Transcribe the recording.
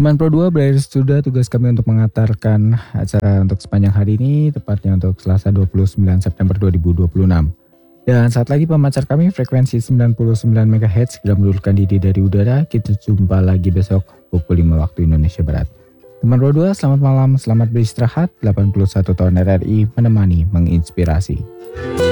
Teman Pro 2 berakhir sudah tugas kami untuk mengantarkan acara untuk sepanjang hari ini, tepatnya untuk Selasa 29 September 2026. Dan saat lagi pemancar kami frekuensi 99 MHz segera menurunkan diri dari udara. Kita jumpa lagi besok pukul 5 waktu Indonesia Barat. Teman Pro 2, selamat malam, selamat beristirahat. 81 tahun RRI menemani, menginspirasi.